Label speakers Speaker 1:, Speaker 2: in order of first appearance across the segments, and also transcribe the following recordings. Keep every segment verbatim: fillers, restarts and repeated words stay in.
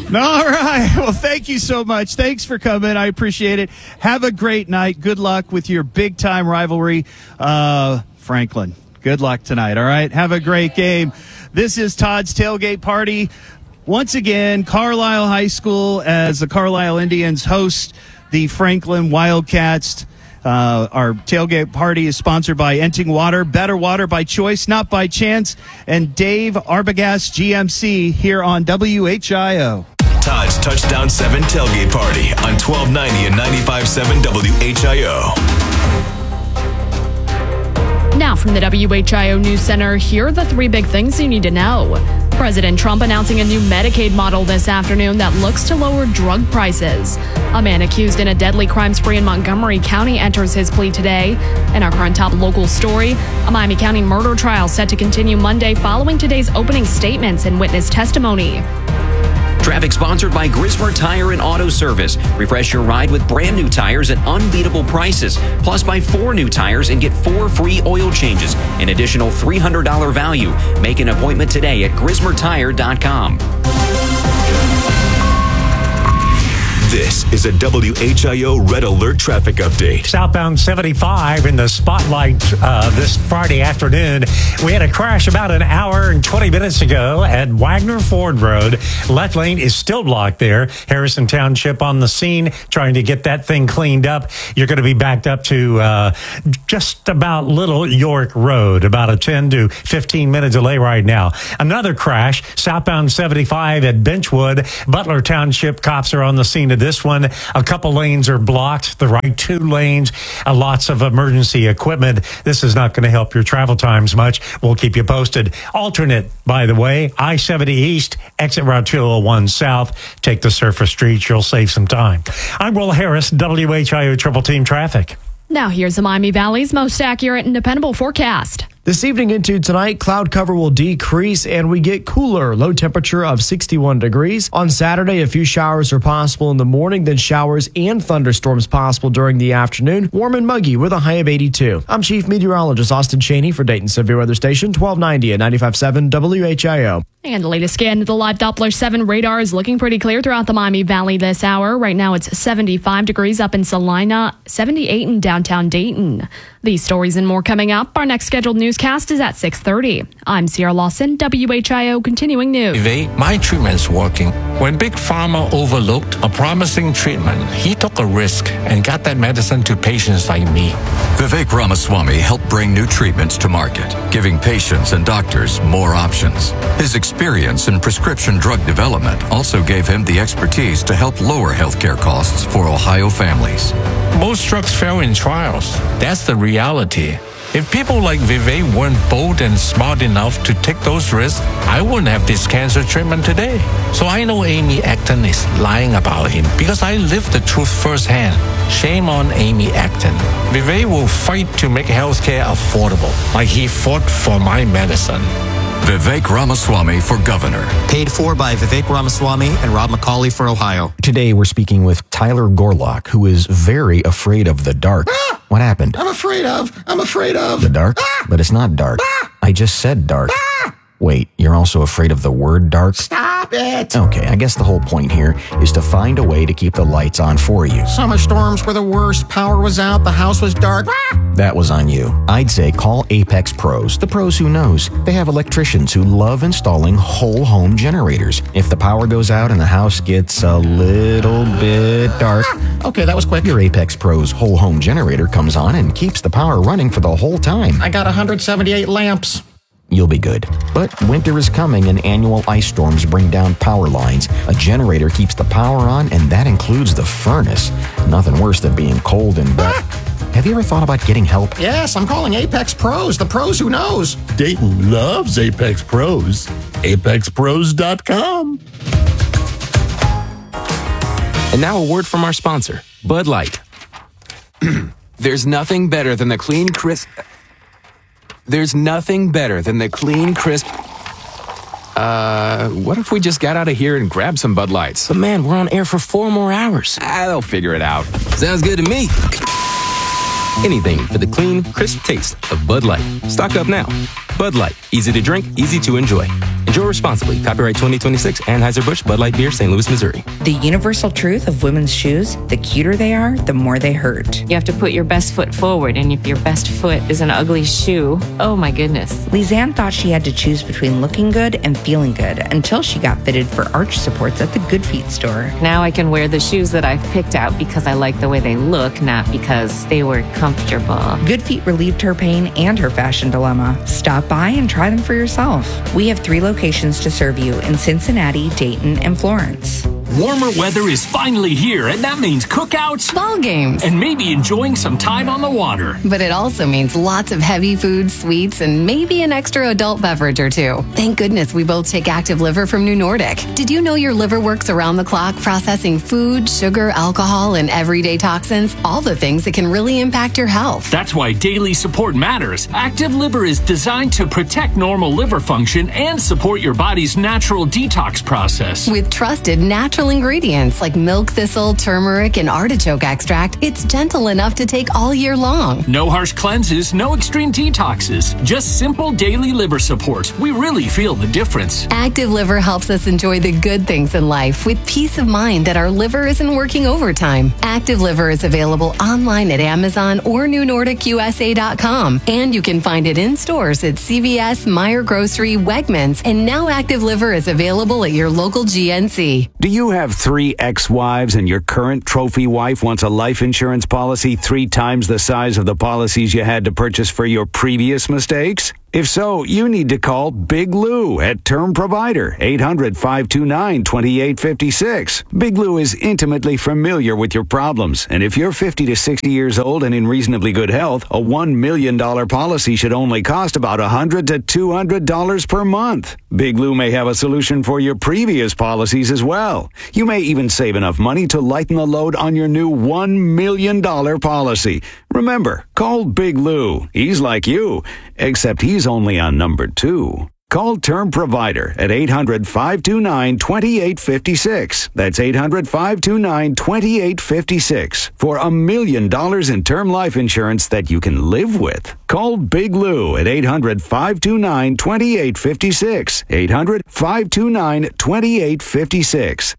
Speaker 1: All right. Well, thank you so much. Thanks for coming. I appreciate it. Have a great night. Good luck with your big-time rivalry. Uh, Franklin, good luck tonight, all right? Have a great game. This is Todd's Tailgate Party. Once again, Carlisle High School as the Carlisle Indians host the Franklin Wildcats. Uh, our tailgate party is sponsored by Enting Water, better water by choice, not by chance, and Dave Arbogast, G M C, here on W H I O.
Speaker 2: Todd's Touchdown seven Tailgate Party on twelve ninety and ninety-five point seven W H I O.
Speaker 3: Now from the W H I O News Center, here are the three big things you need to know. President Trump announcing a new Medicaid model this afternoon that looks to lower drug prices. A man accused in a deadly crime spree in Montgomery County enters his plea today. In our current top local story, a Miami County murder trial set to continue Monday following today's opening statements and witness testimony.
Speaker 4: Traffic sponsored by Grismer Tire and Auto Service. Refresh your ride with brand new tires at unbeatable prices. Plus, buy four new tires and get four free oil changes. An additional three hundred dollars value. Make an appointment today at grismer tire dot com.
Speaker 2: This is a W H I O Red Alert traffic update.
Speaker 5: Southbound seventy-five in the spotlight uh, this Friday afternoon. We had a crash about an hour and twenty minutes ago at Wagner Ford Road. Left lane is still blocked there. Harrison Township on the scene trying to get that thing cleaned up. You're going to be backed up to uh, just about Little York Road. About a ten to fifteen minute delay right now. Another crash, southbound seventy-five at Benchwood. Butler Township cops are on the scene of this one. A couple lanes are blocked. The right two lanes, uh, lots of emergency equipment. This is not going to help your travel times much. We'll keep you posted. Alternate, by the way, I seventy East, exit Route two oh one South. Take the surface streets. You'll save some time. I'm Will Harris, W H I O Triple Team Traffic.
Speaker 3: Now here's the Miami Valley's most accurate and dependable forecast.
Speaker 6: This evening into tonight, cloud cover will decrease and we get cooler. Low temperature of sixty-one degrees. On Saturday, a few showers are possible in the morning, then showers and thunderstorms possible during the afternoon. Warm and muggy with a high of eighty-two. I'm Chief Meteorologist Austin Cheney for Dayton Severe Weather Station, twelve ninety and ninety-five point seven W H I O.
Speaker 3: And the latest scan of the live Doppler seven radar is looking pretty clear throughout the Miami Valley this hour. Right now it's seventy-five degrees up in Salina, seventy-eight in downtown Dayton. These stories and more coming up. Our next scheduled newscast is at six thirty. I'm Sierra Lawson, W H I O Continuing News.
Speaker 7: Vivek, my treatment's working. When Big Pharma overlooked a promising treatment, he took a risk and got that medicine to patients like me.
Speaker 8: Vivek Ramaswamy helped bring new treatments to market, giving patients and doctors more options. His experience in prescription drug development also gave him the expertise to help lower healthcare costs for Ohio families.
Speaker 7: Most drugs fail in trials. That's the reality. If people like Vivek weren't bold and smart enough to take those risks, I wouldn't have this cancer treatment today. So I know Amy Acton is lying about him because I lived the truth firsthand. Shame on Amy Acton. Vivek will fight to make healthcare affordable, like he fought for my medicine.
Speaker 8: Vivek Ramaswamy for governor.
Speaker 9: Paid for by Vivek Ramaswamy and Rob McCauley for Ohio.
Speaker 10: Today we're speaking with Tyler Gorlock, who is very afraid of the dark.
Speaker 11: Ah!
Speaker 10: What happened?
Speaker 11: I'm afraid of. I'm afraid of.
Speaker 10: The dark?
Speaker 11: Ah!
Speaker 10: But it's not dark.
Speaker 11: Ah!
Speaker 10: I just said dark.
Speaker 11: Ah!
Speaker 10: Wait, you're also afraid of the word dark?
Speaker 11: Stop it.
Speaker 10: Okay, I guess the whole point here is to find a way to keep the lights on for you.
Speaker 11: Summer storms were the worst. Power was out. The house was dark. Ah!
Speaker 10: That was on you. I'd say call Apex Pros. The pros who knows. They have electricians who love installing whole home generators. If the power goes out and the house gets a little bit dark,
Speaker 11: ah! Okay, that was quick.
Speaker 10: Your Apex Pros whole home generator comes on and keeps the power running for the whole time.
Speaker 11: I got one hundred seventy-eight lamps.
Speaker 10: You'll be good. But winter is coming and annual ice storms bring down power lines. A generator keeps the power on, and that includes the furnace. Nothing worse than being cold and wet. Ah! Have you ever thought about getting help?
Speaker 11: Yes, I'm calling Apex Pros, the pros who knows.
Speaker 12: Dayton loves Apex Pros. apex pros dot com.
Speaker 13: And now a word from our sponsor, Bud Light. There's nothing better than the clean, crisp... There's nothing better than the clean, crisp... Uh, what if we just got out of here and grabbed some Bud Lights?
Speaker 14: But man, we're on air for four more hours.
Speaker 13: Ah, they'll figure it out.
Speaker 14: Sounds good to me. Anything for the clean, crisp taste of Bud Light. Stock up now. Bud Light. Easy to drink, easy to enjoy. Enjoy Enjoy responsibly. Copyright twenty twenty-six, Anheuser-Busch, Bud Light Beer, Saint Louis, Missouri.
Speaker 15: The universal truth of women's shoes, the cuter they are, the more they hurt.
Speaker 16: You have to put your best foot forward, and if your best foot is an ugly shoe, oh my goodness.
Speaker 15: Lisanne thought she had to choose between looking good and feeling good until she got fitted for arch supports at the Good Feet store.
Speaker 16: Now I can wear the shoes that I've picked out because I like the way they look, not because they were comfortable.
Speaker 15: Good Feet relieved her pain and her fashion dilemma. Stop by and try them for yourself. We have three locations to serve you in Cincinnati, Dayton, and Florence.
Speaker 17: Warmer weather is finally here, and that means cookouts,
Speaker 18: ball games,
Speaker 17: and maybe enjoying some time on the water.
Speaker 18: But it also means lots of heavy food, sweets, and maybe an extra adult beverage or two. Thank goodness we both take Active Liver from New Nordic. Did you know your liver works around the clock processing food, sugar, alcohol, and everyday toxins? All the things that can really impact your health.
Speaker 17: That's why daily support matters. Active Liver is designed to protect normal liver function and support your body's natural detox process.
Speaker 18: With trusted natural ingredients like milk thistle, turmeric, and artichoke extract, it's gentle enough to take all year long.
Speaker 17: No harsh cleanses, no extreme detoxes, just simple daily liver support. We really feel the difference.
Speaker 18: Active Liver helps us enjoy the good things in life with peace of mind that our liver isn't working overtime. Active Liver is available online at Amazon or new nordic u s a dot com, and you can find it in stores at C V S, Meijer Grocery, Wegmans, and now Active Liver is available at your local G N C.
Speaker 19: Do you have three ex-wives and your current trophy wife wants a life insurance policy three times the size of the policies you had to purchase for your previous mistakes? If so, you need to call Big Lou at Term Provider, eight hundred, five two nine, two eight five six. Big Lou is intimately familiar with your problems, and if you're fifty to sixty years old and in reasonably good health, a one million dollars policy should only cost about one hundred to two hundred dollars per month. Big Lou may have a solution for your previous policies as well. You may even save enough money to lighten the load on your new one million dollars policy. Remember, call Big Lou. He's like you, except he's only on number two. Call Term Provider at eight hundred, five two nine, two eight five six. That's eight hundred, five two nine, two eight five six for a million dollars in term life insurance that you can live with. Call Big Lou at eight hundred, five two nine, two eight five six. eight hundred, five two nine, two eight five six.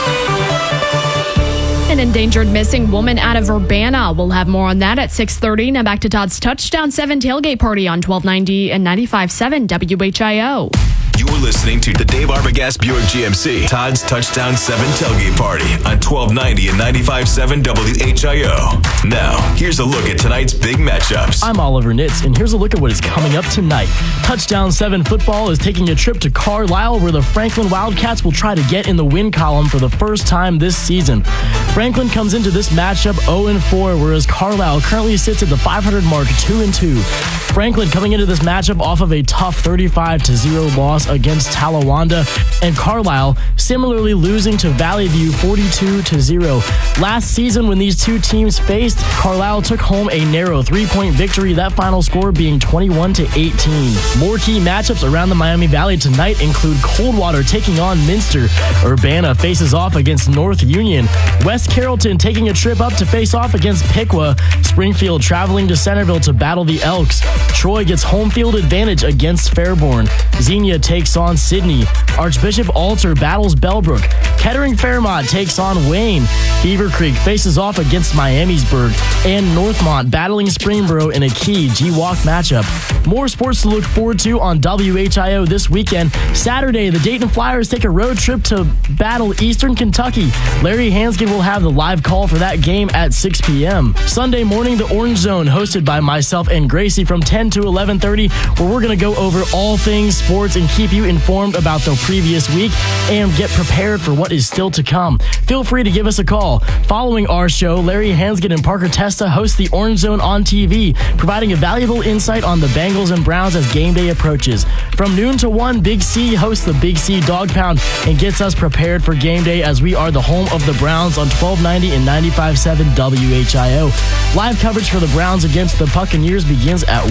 Speaker 3: An endangered missing woman out of Urbana. We'll have more on that at six thirty. Now back to Todd's Touchdown seven tailgate party on twelve ninety and ninety-five point seven W H I O.
Speaker 2: You're listening to the Dave Arbogast Buick G M C Todd's Touchdown seven tailgate party on twelve ninety and ninety-five point seven W H I O. Now, here's a look at tonight's big matchups.
Speaker 20: I'm Oliver Nitz, and here's a look at what is coming up tonight. Touchdown seven football is taking a trip to Carlisle, where the Franklin Wildcats will try to get in the win column for the first time this season. Franklin comes into this matchup oh and four, whereas Carlisle currently sits at the five hundred mark, two and two. Franklin coming into this matchup off of a tough thirty-five to zero loss against Talawanda, and Carlisle similarly losing to Valley View forty-two to zero. Last season, when these two teams faced, Carlisle took home a narrow three-point victory, that final score being twenty-one to eighteen. More key matchups around the Miami Valley tonight include Coldwater taking on Minster, Urbana faces off against North Union, West Carrollton taking a trip up to face off against Piqua, Springfield traveling to Centerville to battle the Elks, Troy gets home field advantage against Fairborn, Xenia takes on Sydney, Archbishop Alter battles Bellbrook, Kettering Fairmont takes on Wayne, Beaver Creek faces off against Miamisburg, and Northmont battling Springboro in a key G WAC matchup. More sports to look forward to on W H I O this weekend. Saturday, the Dayton Flyers take a road trip to battle Eastern Kentucky. Larry Hanskin will have the live call for that game at six p.m. Sunday morning, the Orange Zone, hosted by myself and Gracie from ten to eleven thirty, where we're going to go over all things sports and keep you informed about the previous week and get prepared for what is still to come. Feel free to give us a call. Following our show, Larry Hanskin and Parker Testa host the Orange Zone on T V, providing a valuable insight on the Bengals and Browns as game day approaches. From noon to one, Big C hosts the Big C Dog Pound and gets us prepared for game day, as we are the home of the Browns on twelve ninety and ninety-five point seven W H I O. Live coverage for the Browns against the Buccaneers begins at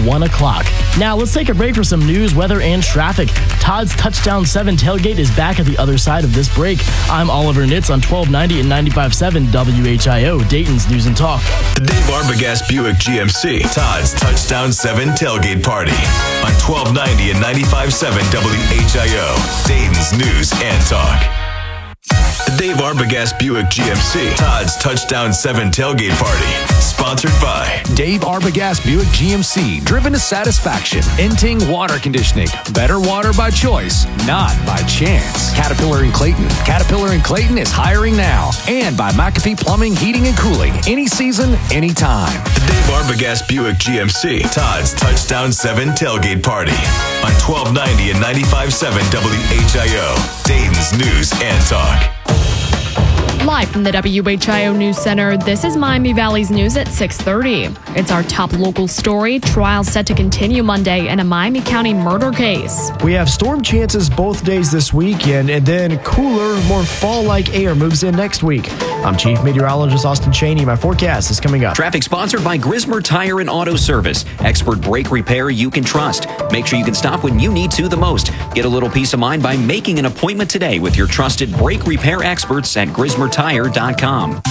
Speaker 20: one o'clock. Now, let's take a break for some news, weather, and traffic. Todd's Touchdown seven tailgate is back at the other side of this break. I'm Oliver Nitz on twelve ninety and ninety-five point seven W H I O, Dayton's News and Talk.
Speaker 2: The Dave Arbogast Buick G M C, Todd's Touchdown seven tailgate party on twelve ninety and ninety-five point seven W H I O, Dayton's News and Talk. The Dave Arbogast Buick G M C, Todd's Touchdown seven tailgate party, sponsored by
Speaker 21: Dave Arbogast Buick G M C, driven to satisfaction. Inting Water Conditioning, better water by choice, not by chance. Caterpillar and Clayton, Caterpillar and Clayton is hiring now. And by McAfee Plumbing, Heating and Cooling, any season, anytime.
Speaker 2: The Dave Arbogast Buick G M C, Todd's Touchdown seven tailgate party on twelve ninety and ninety-five point seven W H I O, Dayton's News and Talk.
Speaker 3: Live from the W H I O News Center, this is Miami Valley's news at six thirty. It's our top local story. Trial set to continue Monday in a Miami County murder case.
Speaker 6: We have storm chances both days this weekend, and then cooler, more fall-like air moves in next week. I'm Chief Meteorologist Austin Cheney. My forecast is coming up.
Speaker 4: Traffic sponsored by Grismer Tire and Auto Service. Expert brake repair you can trust. Make sure you can stop when you need to the most. Get a little peace of mind by making an appointment today with your trusted brake repair experts at Grismer Tire dot com.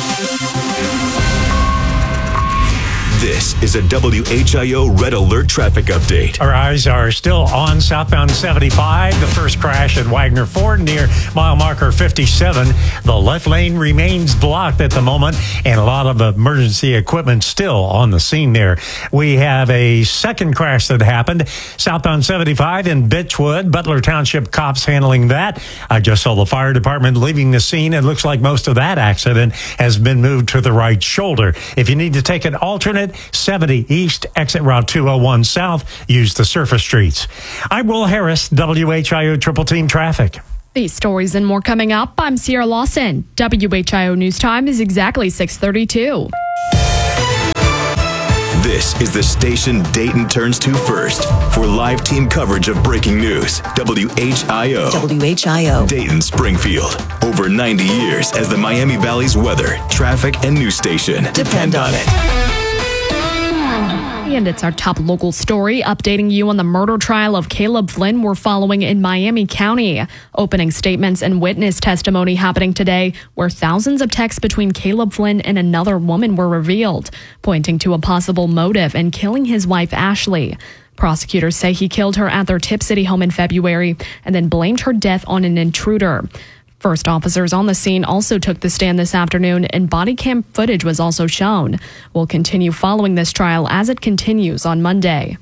Speaker 2: This is a W H I O Red Alert traffic update.
Speaker 5: Our eyes are still on southbound seventy-five. The first crash at Wagner Ford near mile marker fifty-seven. The left lane remains blocked at the moment, and a lot of emergency equipment still on the scene there. We have a second crash that happened southbound seventy-five in Bitchwood. Butler Township cops handling that. I just saw the fire department leaving the scene. It looks like most of that accident has been moved to the right shoulder. If you need to take an alternate, seventy East, exit Route two oh one South, use the surface streets. I'm Will Harris, W H I O Triple Team Traffic.
Speaker 3: These stories and more coming up. I'm Sierra Lawson. W H I O News Time is exactly six thirty-two.
Speaker 2: This is the station Dayton turns to first for live team coverage of breaking news. W H I O.
Speaker 22: W H I O.
Speaker 2: Dayton, Springfield. Over ninety years as the Miami Valley's weather, traffic, and news station. Depend on it.
Speaker 3: And it's our top local story, updating you on the murder trial of Caleb Flynn we're following in Miami County. Opening statements and witness testimony happening today, where thousands of texts between Caleb Flynn and another woman were revealed, pointing to a possible motive in killing his wife, Ashley. Prosecutors say he killed her at their Tip City home in February and then blamed her death on an intruder. First officers on the scene also took the stand this afternoon, and body cam footage was also shown. We'll continue following this trial as it continues on Monday.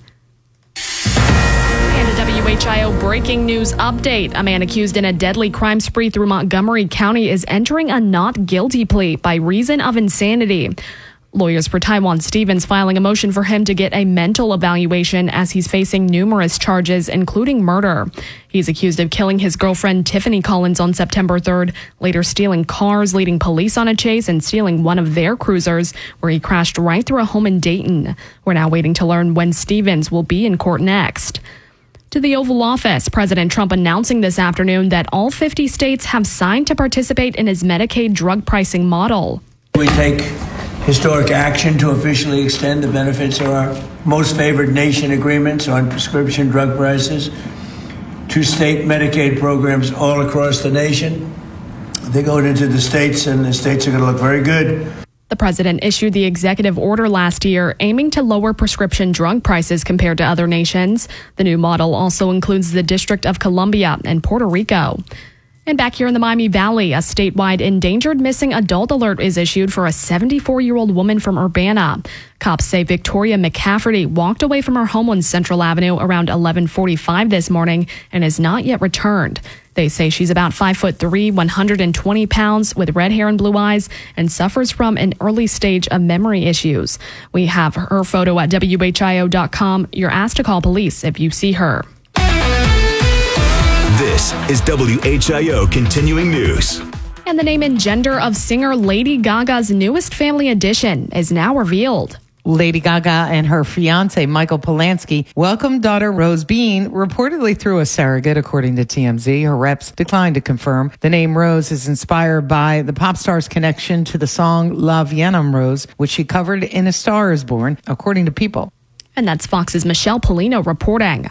Speaker 3: And a W H I O breaking news update. A man accused in a deadly crime spree through Montgomery County is entering a not guilty plea by reason of insanity. Lawyers for Taiwan Stevens filing a motion for him to get a mental evaluation as he's facing numerous charges, including murder. He's accused of killing his girlfriend Tiffany Collins on September third, later stealing cars, leading police on a chase, and stealing one of their cruisers, where he crashed right through a home in Dayton. We're now waiting to learn when Stevens will be in court next. To the Oval Office, President Trump announcing this afternoon that all fifty states have signed to participate in his Medicaid drug pricing model.
Speaker 23: We take historic action to officially extend the benefits of our most favored nation agreements on prescription drug prices to state Medicaid programs all across the nation. They're going into the states, and the states are going to look very good.
Speaker 3: The president issued the executive order last year aiming to lower prescription drug prices compared to other nations. The new model also includes the District of Columbia and Puerto Rico. And back here in the Miami Valley, a statewide endangered missing adult alert is issued for a seventy-four-year-old woman from Urbana. Cops say Victoria McCafferty walked away from her home on Central Avenue around eleven forty-five this morning and has not yet returned. They say she's about five foot three, one hundred twenty pounds, with red hair and blue eyes, and suffers from an early stage of memory issues. We have her photo at W H I O dot com. You're asked to call police if you see her.
Speaker 2: This is W H I O Continuing News.
Speaker 3: And the name and gender of singer Lady Gaga's newest family addition is now revealed.
Speaker 24: Lady Gaga and her fiancé, Michael Polanski, welcomed daughter Rose Bean, reportedly through a surrogate, according to T M Z. Her reps declined to confirm. The name Rose is inspired by the pop star's connection to the song La Vienna Rose, which she covered in A Star is Born, according to People.
Speaker 3: And that's Fox's Michelle Polino reporting.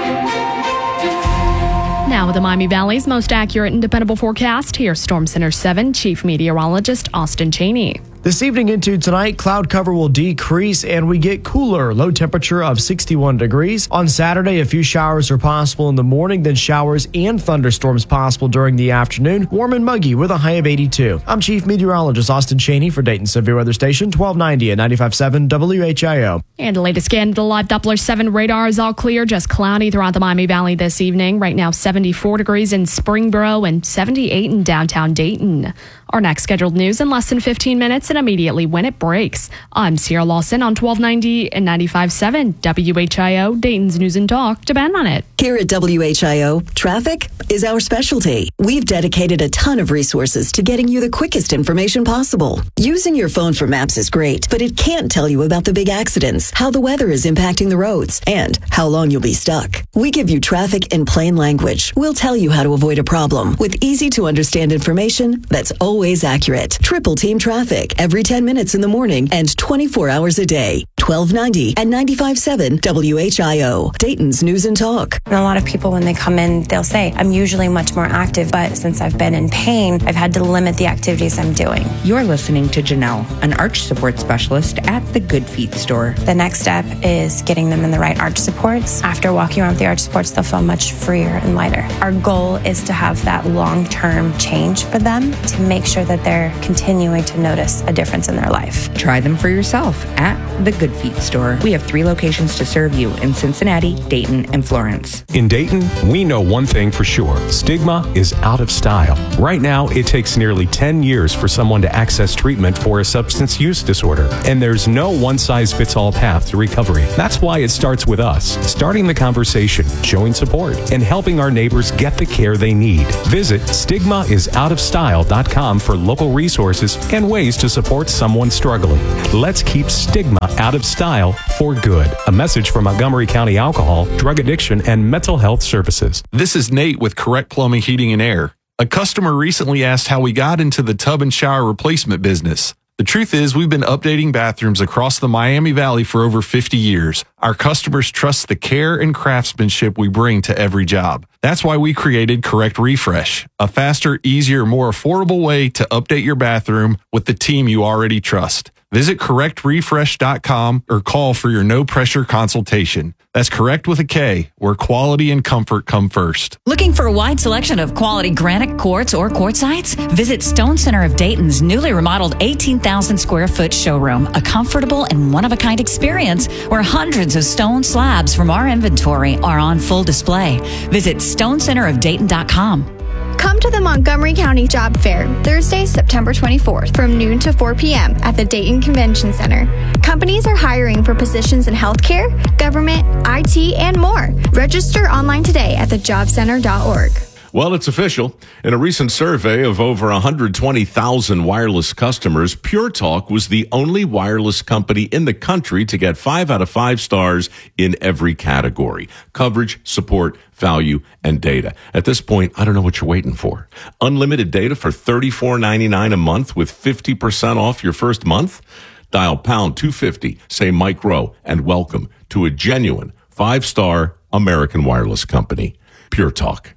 Speaker 3: Now with the Miami Valley's most accurate and dependable forecast, here's Storm Center seven Chief Meteorologist Austin Cheney.
Speaker 6: This evening into tonight, cloud cover will decrease and we get cooler. Low temperature of sixty-one degrees. On Saturday, a few showers are possible in the morning, then showers and thunderstorms possible during the afternoon. Warm and muggy with a high of eighty-two. I'm Chief Meteorologist Austin Cheney for Dayton Severe Weather Station twelve ninety at ninety-five point seven W H I O.
Speaker 3: And the latest scan of the live Doppler seven radar is all clear, just cloudy throughout the Miami Valley this evening. Right now, seventy-four degrees in Springboro and seventy-eight in downtown Dayton. Our next scheduled news in less than fifteen minutes and immediately when it breaks. I'm Sierra Lawson on twelve ninety and ninety-five point seven W H I O, Dayton's News and Talk. Depend on it.
Speaker 1: Here at W H I O, traffic is our specialty. We've dedicated a ton of resources to getting you the quickest information possible. Using your phone for maps is great, but it can't tell you about the big accidents, how the weather is impacting the roads, and how long you'll be stuck. We give you traffic in plain language. We'll tell you how to avoid a problem with easy to understand information that's always accurate. Triple team traffic every ten minutes in the morning and twenty-four hours a day. twelve ninety and ninety-five point seven W H I O, Dayton's News and Talk.
Speaker 7: And a lot of people, when they come in, they'll say, I'm usually much more active, but since I've been in pain, I've had to limit the activities I'm doing.
Speaker 15: You're listening to Janelle, an arch support specialist at the Good Feet store.
Speaker 7: The next step is getting them in the right arch supports. After walking around with the arch supports, they'll feel much freer and lighter. Our goal is to have that long-term change for them to make sure that they're continuing to notice a difference in their life.
Speaker 15: Try them for yourself at the Good Feet store. We have three locations to serve you in Cincinnati, Dayton, and Florence.
Speaker 8: In Dayton, we know one thing for sure. Stigma is out of style. Right now, it takes nearly ten years for someone to access treatment for a substance use disorder, and there's no one-size-fits-all path to recovery. That's why it starts with us, starting the conversation, showing support, and helping our neighbors get the care they need. Visit stigma is out of style dot com for local resources and ways to support someone struggling. Let's keep stigma out of style for good. A message from Montgomery County Alcohol, Drug Addiction, and Mental Health Services.
Speaker 22: This is Nate with Correct Plumbing, Heating, and Air. A customer recently asked how we got into the tub and shower replacement business. The truth is, we've been updating bathrooms across the Miami Valley for over fifty years. Our customers trust the care and craftsmanship we bring to every job. That's why we created Correct Refresh, a faster, easier, more affordable way to update your bathroom with the team you already trust. Visit correct refresh dot com or call for your no-pressure consultation. That's Correct with a K, where quality and comfort come first.
Speaker 25: Looking for a wide selection of quality granite quartz or quartzites? Visit Stone Center of Dayton's newly remodeled eighteen thousand square foot showroom, a comfortable and one-of-a-kind experience where hundreds of stone slabs from our inventory are on full display. Visit stone center of dayton dot com.
Speaker 26: Come to the Montgomery County Job Fair, Thursday, September twenty-fourth, from noon to four p.m. at the Dayton Convention Center. Companies are hiring for positions in healthcare, government, I T, and more. Register online today at the job center dot org.
Speaker 27: Well, it's official. In a recent survey of over one hundred twenty thousand wireless customers, Pure Talk was the only wireless company in the country to get five out of five stars in every category: coverage, support, value, and data. At this point, I don't know what you're waiting for. Unlimited data for thirty-four ninety-nine a month with fifty percent off your first month? Dial pound two fifty, say Mike Rowe, and welcome to a genuine five-star American wireless company. Pure Talk.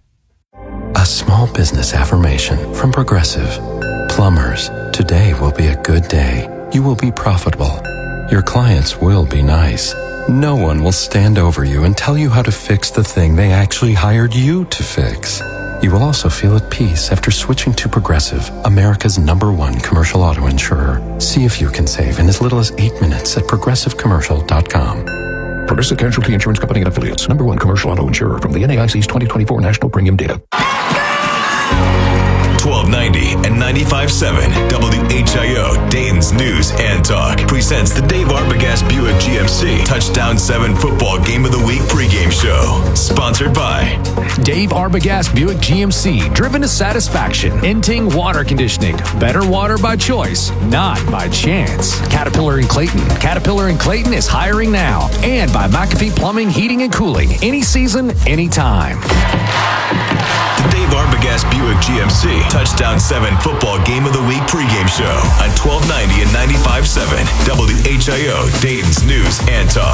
Speaker 28: A small business affirmation from Progressive. Plumbers, today will be a good day. You will be profitable. Your clients will be nice. No one will stand over you and tell you how to fix the thing they actually hired you to fix. You will also feel at peace after switching to Progressive, America's number one commercial auto insurer. See if you can save in as little as eight minutes at progressive commercial dot com.
Speaker 29: Progressive Casualty Insurance Company and Affiliates. Number one commercial auto insurer from the N A I C's twenty twenty-four National Premium Data.
Speaker 2: twelve ninety and ninety-five point seven W H I O, Dayton's News and Talk, presents the Dave Arbogast Buick G M C Touchdown seven Football Game of the Week pregame show. Sponsored by
Speaker 21: Dave Arbogast Buick G M C, driven to satisfaction. Inting Water Conditioning, better water by choice, not by chance. Caterpillar and Clayton. Caterpillar and Clayton is hiring now. And by McAfee Plumbing, Heating, and Cooling. Any season, anytime.
Speaker 2: The Dave Arbogast Buick G M C Touchdown seven Football Game of the Week pregame show on twelve ninety and ninety-five point seven W H I O, Dayton's News and Talk.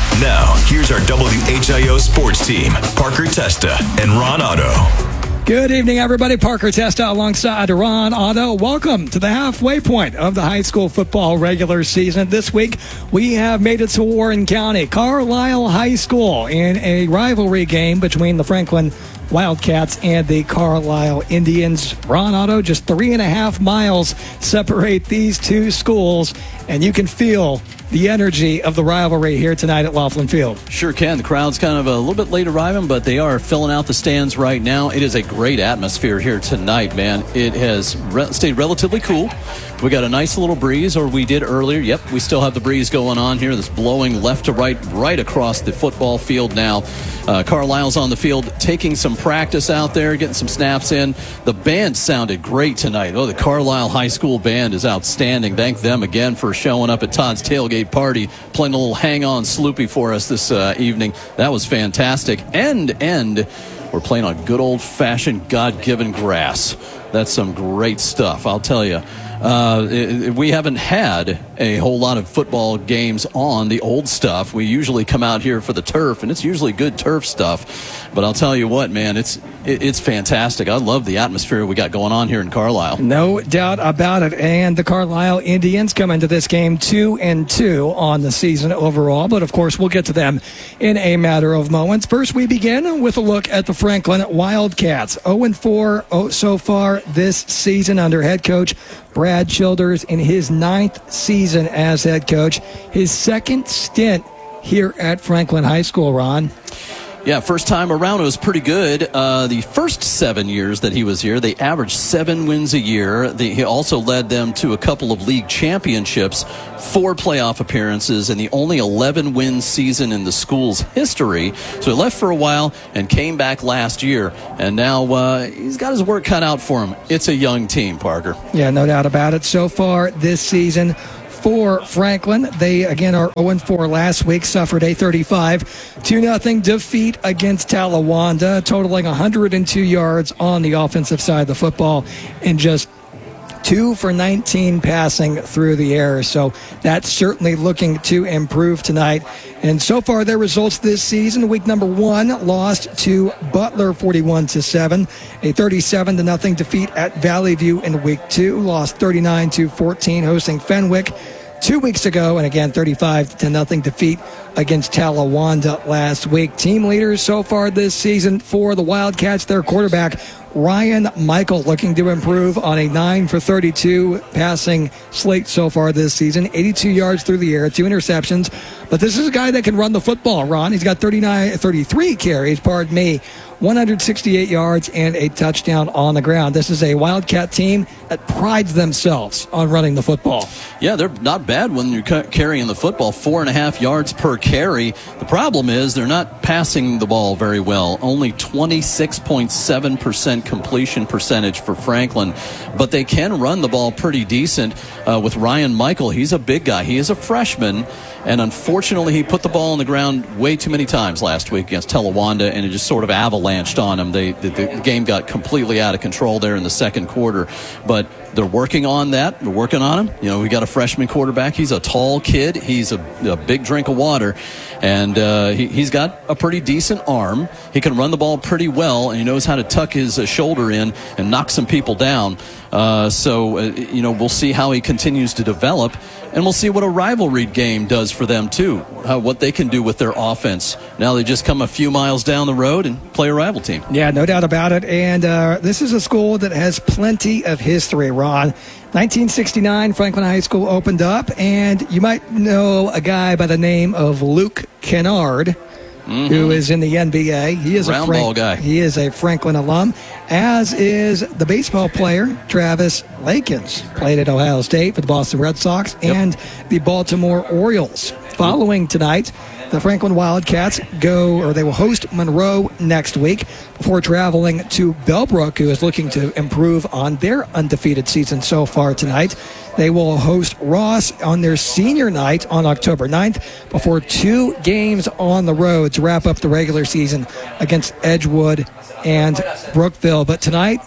Speaker 2: Now, here's our W H I O sports team, Parker Testa and Ron Otto.
Speaker 9: Good evening, everybody. Parker Testa alongside Ron Otto. Welcome to the halfway point of the high school football regular season. This week, we have made it to Warren County. Carlisle High School in a rivalry game between the Franklin Wildcats and the Carlisle Indians. Ron Otto, just three and a half miles separate these two schools, and you can feel the energy of the rivalry here tonight at Laughlin Field.
Speaker 10: Sure can. The crowd's kind of a little bit late arriving, but they are filling out the stands right now. It is a great atmosphere here tonight, man. It has re- stayed relatively cool. We got a nice little breeze, or we did earlier. Yep, we still have the breeze going on here that's blowing left to right, right across the football field now. Uh, Carlisle's on the field taking some practice out there, getting some snaps in. The band sounded great tonight. Oh, the Carlisle High School band is outstanding. Thank them again for showing up at Todd's tailgate party, playing a little hang-on Sloopy for us this uh, evening. That was fantastic. And, and we're playing on good old-fashioned God-given grass. That's some great stuff, I'll tell you. Uh, it, we haven't had a whole lot of football games on the old stuff. We usually come out here for the turf, and it's usually good turf stuff. But I'll tell you what, man, it's it, it's fantastic. I love the atmosphere we got going on here in Carlisle.
Speaker 9: No doubt about it. And the Carlisle Indians come into this game two and two on the season overall. But of course, we'll get to them in a matter of moments. First, we begin with a look at the Franklin Wildcats. oh and four so far this season under head coach Brad Childers in his ninth season as head coach. His second stint here at Franklin High School, Ron.
Speaker 10: Yeah, first time around, it was pretty good. Uh, the first seven years that he was here, they averaged seven wins a year. The, he also led them to a couple of league championships, four playoff appearances, and the only eleven-win season in the school's history. So he left for a while and came back last year, and now uh, he's got his work cut out for him. It's a young team, Parker.
Speaker 9: Yeah, no doubt about it. So far this season, for Franklin, they again are oh and four last week, suffered a thirty-five to nothing defeat against Talawanda, totaling one hundred two yards on the offensive side of the football and just two for nineteen passing through the air. So that's certainly looking to improve tonight. And so far, their results this season: week number one, lost to Butler forty-one to seven, a thirty-seven to nothing defeat at Valley View in week two, lost thirty-nine to fourteen hosting Fenwick two weeks ago, and again thirty-five to nothing defeat against Talawanda last week. Team leaders so far this season for the Wildcats, their quarterback Ryan Michael looking to improve on a nine for thirty-two passing slate so far this season, eighty-two yards through the air, two interceptions. But this is a guy that can run the football, Ron. He's got thirty-nine, thirty-three carries, pardon me, one hundred sixty-eight yards and a touchdown on the ground. This is a Wildcat team that prides themselves on running the football.
Speaker 10: Yeah, they're not bad when you're carrying the football, four and a half yards per carry. The problem is they're not passing the ball very well. Only twenty-six point seven percent completion percentage for Franklin, but they can run the ball pretty decent uh, with Ryan Michael. He's a big guy. He is a freshman, and unfortunately he put the ball on the ground way too many times last week against Talawanda, and it just sort of avalanched on him. They, the, the game got completely out of control there in the second quarter, but they're working on that. They're working on him. You know, we got a freshman quarterback. He's a tall kid. He's a, a big drink of water, and uh, he, he's got a pretty decent arm. He can run the ball pretty well, and he knows how to tuck his uh, shoulder in and knock some people down. Uh, so, uh, you know, we'll see how he continues to develop, and we'll see what a rivalry game does for them, too, how, what they can do with their offense. Now they just come a few miles down the road and play a rival team.
Speaker 9: Yeah, no doubt about it. And uh, this is a school that has plenty of history, Ron. nineteen sixty-nine, Franklin High School opened up, and you might know a guy by the name of Luke Kennard, mm-hmm. who is in the N B A. He is
Speaker 10: Round
Speaker 9: a Frank-
Speaker 10: ball guy.
Speaker 9: He is a Franklin alum, as is the baseball player Travis Lakins. Played at Ohio State for the Boston Red Sox yep. and the Baltimore Orioles. Following tonight, the Franklin Wildcats go, or they will host Monroe next week before traveling to Bellbrook, who is looking to improve on their undefeated season so far tonight. They will host Ross on their senior night on October ninth before two games on the road to wrap up the regular season against Edgewood and Brookville. But tonight,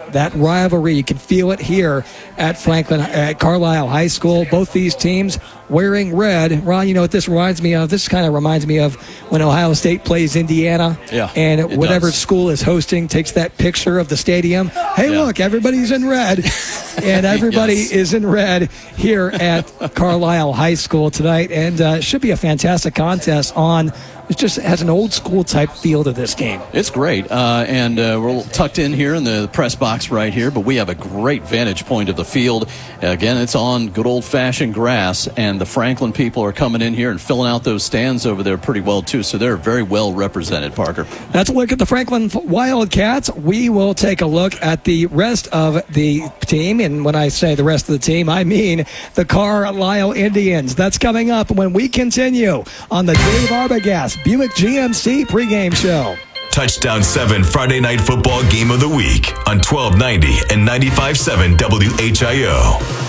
Speaker 9: that rivalry. You can feel it here at Franklin, at Carlisle High School. Both these teams wearing red. Ron, you know what this reminds me of? This kind of reminds me of when Ohio State plays Indiana.
Speaker 10: Yeah,
Speaker 9: and whatever
Speaker 10: does.
Speaker 9: school is hosting takes that picture of the stadium. Hey,
Speaker 10: yeah.
Speaker 9: look, everybody's in red. And everybody
Speaker 10: yes.
Speaker 9: is in red here at Carlisle High School tonight. And uh, it should be a fantastic contest on. It just has an old school type feel to this game.
Speaker 10: It's great. Uh, and uh, we're tucked in here in the press box right here, but we have a great vantage point of the field. Again, it's on good old-fashioned grass, and the Franklin people are coming in here and filling out those stands over there pretty well, too. So they're very well represented, Parker.
Speaker 9: That's a look at the Franklin Wildcats. We will take a look at the rest of the team. And when I say the rest of the team, I mean the Carlisle Indians. That's coming up when we continue on the Dave Arbogast Buick G M C pregame show.
Speaker 2: Touchdown seven Friday Night Football Game of the Week on twelve ninety and ninety-five point seven W H I O.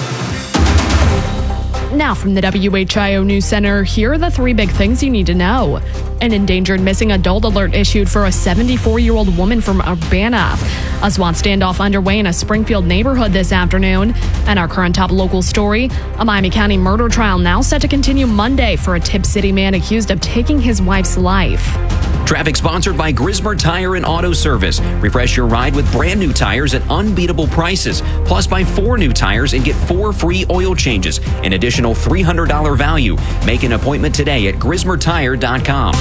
Speaker 3: Now from the W H I O News Center, here are the three big things you need to know. An endangered missing adult alert issued for a seventy-four-year-old woman from Urbana. A SWAT standoff underway in a Springfield neighborhood this afternoon. And our current top local story, a Miami County murder trial now set to continue Monday for a Tip City man accused of taking his wife's life.
Speaker 4: Traffic sponsored by Grismer Tire and Auto Service. Refresh your ride with brand new tires at unbeatable prices. Plus, buy four new tires and get four free oil changes. An additional three hundred dollars value. Make an appointment today at grismer tire dot com.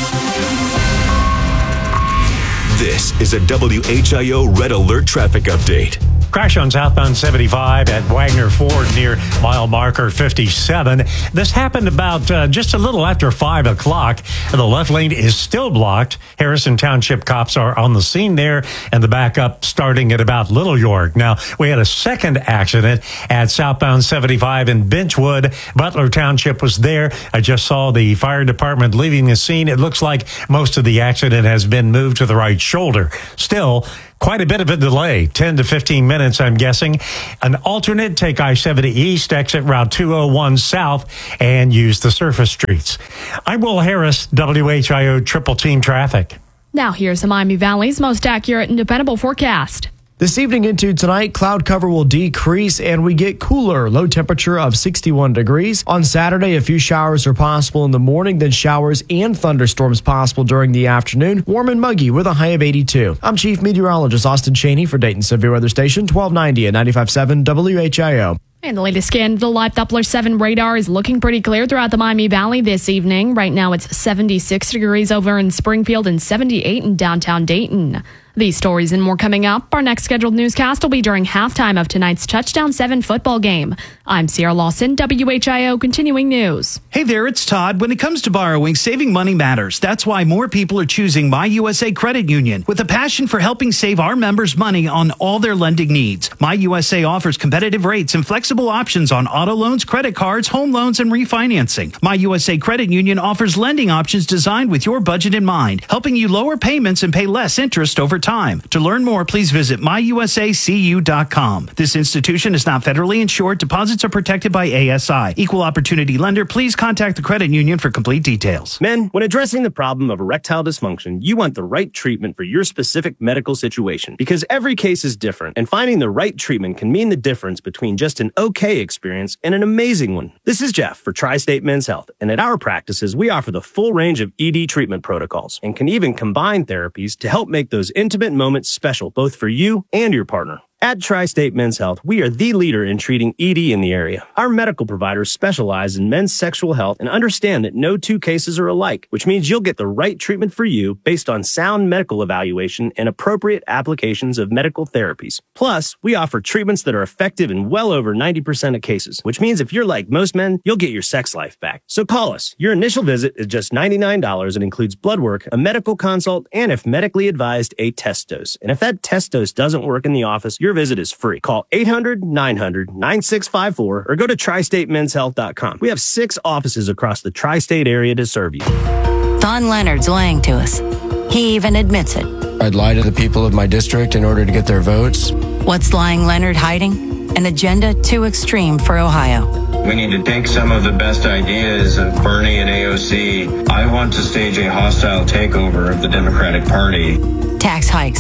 Speaker 2: This is a W H I O Red Alert traffic update.
Speaker 5: Crash on southbound seventy-five at Wagner Ford near mile marker fifty-seven. This happened about uh, just a little after five o'clock. The left lane is still blocked. Harrison Township cops are on the scene there, and the backup starting at about Little York. Now, we had a second accident at southbound seventy-five in Benchwood. Butler Township was there. I just saw the fire department leaving the scene. It looks like most of the accident has been moved to the right shoulder. Still, quite a bit of a delay, ten to fifteen minutes, I'm guessing. An alternate, take I seventy East, exit Route two oh one South, and use the surface streets. I'm Will Harris, W H I O Triple Team Traffic.
Speaker 3: Now here's the Miami Valley's most accurate and dependable forecast.
Speaker 6: This evening into tonight, cloud cover will decrease and we get cooler. Low temperature of sixty-one degrees. On Saturday, a few showers are possible in the morning, then showers and thunderstorms possible during the afternoon. Warm and muggy with a high of eighty-two. I'm Chief Meteorologist Austin Cheney for Dayton Severe Weather Station, twelve ninety and ninety-five point seven W H I O.
Speaker 3: And the latest scan of the Live Doppler seven radar is looking pretty clear throughout the Miami Valley this evening. Right now it's seventy-six degrees over in Springfield and seventy-eight in downtown Dayton. These stories and more coming up. Our next scheduled newscast will be during halftime of tonight's Touchdown seven football game. I'm Sierra Lawson, W H I O Continuing News.
Speaker 11: Hey there, it's Todd. When it comes to borrowing, saving money matters. That's why more people are choosing My U S A Credit Union. With a passion for helping save our members money on all their lending needs, My U S A offers competitive rates and flexible options on auto loans, credit cards, home loans, and refinancing. My U S A Credit Union offers lending options designed with your budget in mind, helping you lower payments and pay less interest over time. To learn more, please visit my u s a c u dot com. This institution is not federally insured. Deposits are protected by A S I. Equal opportunity lender. Please contact the credit union for complete details.
Speaker 12: Men, when addressing the problem of erectile dysfunction, you want the right treatment for your specific medical situation because every case is different, and finding the right treatment can mean the difference between just an okay experience and an amazing one. This is Jeff for Tri-State Men's Health, and at our practices, we offer the full range of E D treatment protocols and can even combine therapies to help make those intimate moments special both for you and your partner. At Tri-State Men's Health, we are the leader in treating E D in the area. Our medical providers specialize in men's sexual health and understand that no two cases are alike, which means you'll get the right treatment for you based on sound medical evaluation and appropriate applications of medical therapies. Plus, we offer treatments that are effective in well over ninety percent of cases, which means if you're like most men, you'll get your sex life back. So call us. Your initial visit is just ninety-nine dollars and includes blood work, a medical consult, and if medically advised, a test dose. And if that test dose doesn't work in the office, you're Your visit is free. Call eight hundred, nine hundred, nine six five four or go to tri state men's health dot com. We have six offices across the tri-state area to serve you.
Speaker 13: Don Leonard's lying to us. He even admits it.
Speaker 14: I'd lie to the people of my district in order to get their votes.
Speaker 13: What's lying Leonard hiding? An agenda too extreme for Ohio.
Speaker 16: We need to take some of the best ideas of Bernie and A O C. I want to stage a hostile takeover of the Democratic Party.
Speaker 13: Tax hikes,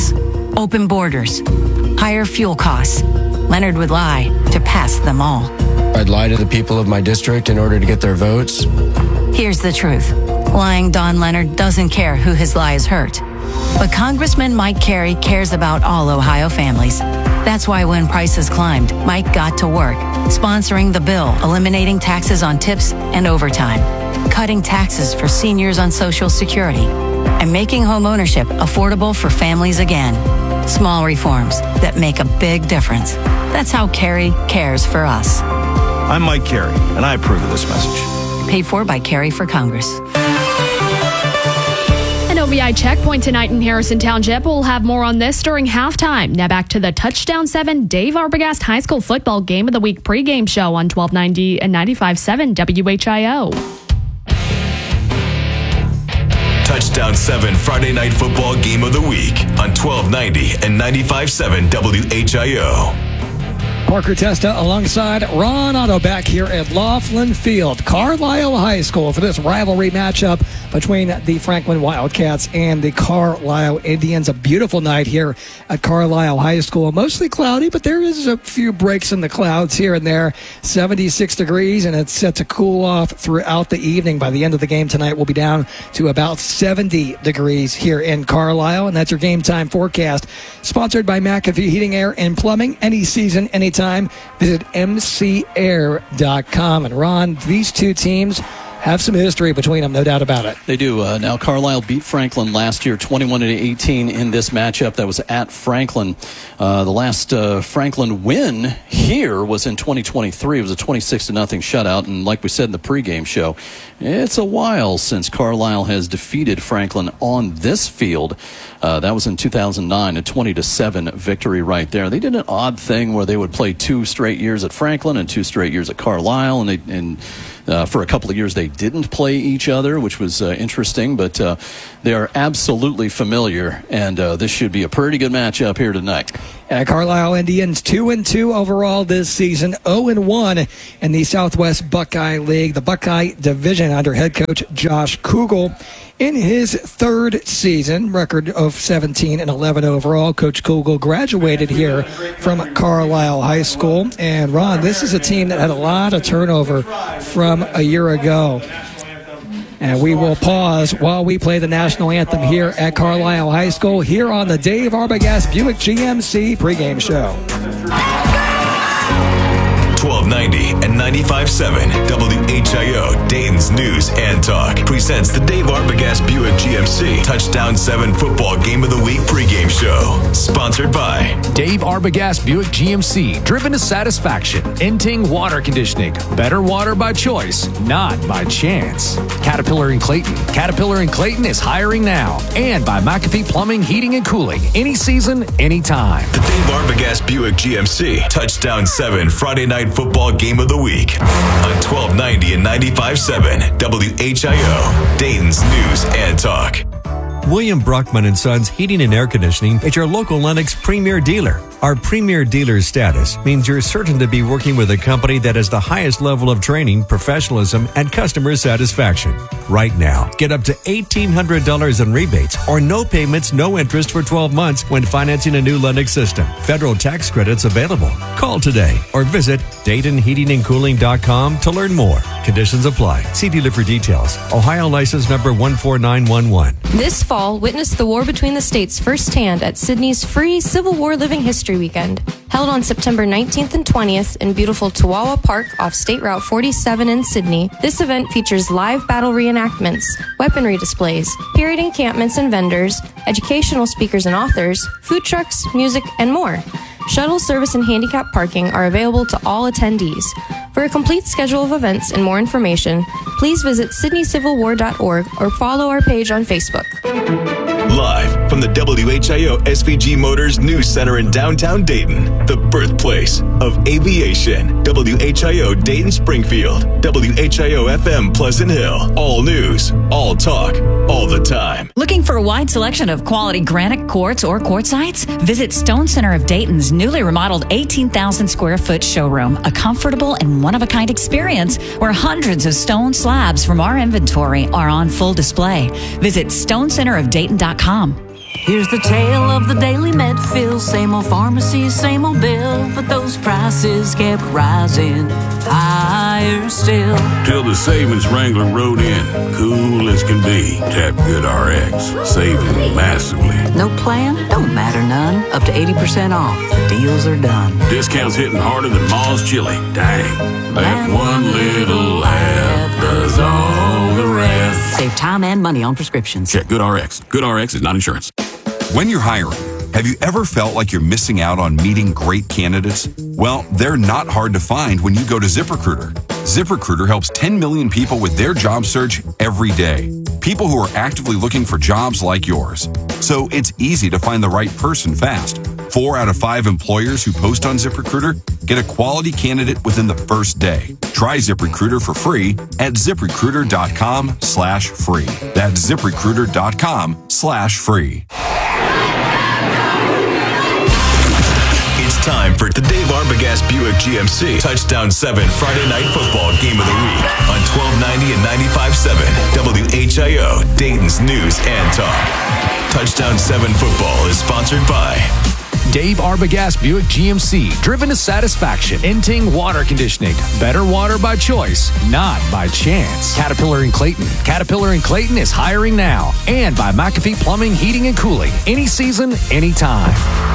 Speaker 13: open borders, higher fuel costs. Leonard would lie to pass them all.
Speaker 14: I'd lie to the people of my district in order to get their votes.
Speaker 13: Here's the truth. Lying Don Leonard doesn't care who his lies hurt. But Congressman Mike Carey cares about all Ohio families. That's why when prices climbed, Mike got to work, sponsoring the bill eliminating taxes on tips and overtime, cutting taxes for seniors on Social Security, and making home ownership affordable for families again. Small reforms that make a big difference. That's how Carey cares for us.
Speaker 1: I'm Mike Carey, and I approve of this message.
Speaker 13: Paid for by Carey for Congress.
Speaker 3: An O V I checkpoint tonight in Harrison Township. We'll have more on this during halftime. Now back to the Touchdown seven Dave Arbogast High School Football Game of the Week pregame show on twelve ninety and ninety-five point seven W H I O.
Speaker 2: Touchdown seven Friday Night Football Game of the Week on twelve ninety and ninety-five point seven W H I O.
Speaker 9: Parker Testa alongside Ron Otto back here at Laughlin Field, Carlisle High School, for this rivalry matchup between the Franklin Wildcats and the Carlisle Indians. A beautiful night here at Carlisle High School. Mostly cloudy, but there is a few breaks in the clouds here and there. seventy-six degrees, and it's set to cool off throughout the evening. By the end of the game tonight, we'll be down to about seventy degrees here in Carlisle, and that's your game time forecast. Sponsored by McAfee Heating, Air, and Plumbing. Any season, anytime. Visit M C air dot com. And Ron, these two teams have some history between them, no doubt about it.
Speaker 10: They do. Uh, now, Carlisle beat Franklin last year, twenty-one to eighteen in this matchup that was at Franklin. Uh, the last uh, Franklin win here was in twenty twenty-three. It was a twenty-six to nothing shutout. And like we said in the pregame show, it's a while since Carlisle has defeated Franklin on this field. Uh, that was in two thousand nine, a twenty to seven victory right there. They did an odd thing where they would play two straight years at Franklin and two straight years at Carlisle, and they and uh, for a couple of years they didn't play each other, which was uh, interesting. But uh, they are absolutely familiar, and uh, this should be a pretty good matchup here tonight.
Speaker 9: Uh, Carlisle Indians two and two overall this season, zero and one in the Southwest Buckeye League, the Buckeye Division, under head coach Josh Kugel. In his third season, record of seventeen and eleven overall, Coach Kugel graduated here from Carlisle High School. And Ron, this is a team that had a lot of turnover from a year ago. And we will pause while we play the national anthem here at Carlisle High School, here on the Dave Arbogast Buick G M C pregame show.
Speaker 2: twelve ninety and ninety-five point seven W H I O, Dayton's News and Talk, presents the Dave Arbogast Buick G M C Touchdown seven Football Game of the Week pregame show. Sponsored by
Speaker 21: Dave Arbogast Buick G M C, driven to satisfaction. Inting Water Conditioning, better water by choice, not by chance. Caterpillar and Clayton. Caterpillar and Clayton is hiring now. And by McAfee Plumbing, Heating, and Cooling. Any season, anytime.
Speaker 2: The Dave Arbogast Buick G M C Touchdown seven Friday Night Football Game of the Week on twelve ninety and ninety-five point seven W H I O, Dayton's News and Talk.
Speaker 7: William Bruckman and Sons Heating and Air Conditioning is your local Lennox premier dealer. Our premier dealer status means you're certain to be working with a company that has the highest level of training, professionalism, and customer satisfaction. Right now, get up to eighteen hundred dollars in rebates or no payments, no interest for twelve months when financing a new Lennox system. Federal tax credits available. Call today or visit Dayton Heating and Cooling dot com to learn more. Conditions apply. See dealer for details. Ohio license number one four nine one one.
Speaker 15: This fall, witness the war between the states firsthand at Sydney's free Civil War Living History Weekend. Held on September nineteenth and twentieth in beautiful Tuawa Park off State Route forty-seven in Sydney, this event features live battle reenactments, weaponry displays, period encampments and vendors, educational speakers and authors, food trucks, music, and more. Shuttle service and handicap parking are available to all attendees. For a complete schedule of events and more information, please visit sydney civil war dot org or follow our page on Facebook.
Speaker 2: Live from the W H I O S V G Motors News Center in downtown Dayton, the birthplace of aviation. W H I O Dayton Springfield, W H I O F M Pleasant Hill. All news, all talk, all the time.
Speaker 25: Looking for a wide selection of quality granite quartz or quartzites? Visit Stone Center of Dayton's newly remodeled eighteen thousand square foot showroom, a comfortable and one-of-a-kind experience where hundreds of stone slabs from our inventory are on full display. Visit stone center of dayton dot com.
Speaker 8: Here's the tale of the daily Medfield. Same old pharmacy, same old bill, but those prices kept rising higher still.
Speaker 17: Till the savings wrangler rode in, cool as can be. Tap GoodRx, saving massively.
Speaker 8: No plan? Don't matter none. Up to eighty percent off. The deals are done.
Speaker 17: Discounts hitting harder than Ma's chili. Dang, that one little laugh does all the rest.
Speaker 8: Save time and money on prescriptions.
Speaker 17: Check GoodRx. GoodRx is not insurance.
Speaker 18: When you're hiring, have you ever felt like you're missing out on meeting great candidates? Well, they're not hard to find when you go to ZipRecruiter. ZipRecruiter helps ten million people with their job search every day. People who are actively looking for jobs like yours. So it's easy to find the right person fast. Four out of five employers who post on ZipRecruiter get a quality candidate within the first day. Try ZipRecruiter for free at ZipRecruiter.com slash free. That's ZipRecruiter.com slash free.
Speaker 2: It's time for the Dave Arbogast Buick G M C Touchdown seven Friday Night Football Game of the Week on twelve ninety and ninety-five point seven W H I O, Dayton's News and Talk. Touchdown seven Football is sponsored by
Speaker 21: Dave Arbogast Buick G M C, driven to satisfaction. Inting Water Conditioning. Better water by choice, not by chance. Caterpillar and Clayton. Caterpillar and Clayton is hiring now. And by McAfee Plumbing, Heating, and Cooling. Any season, anytime.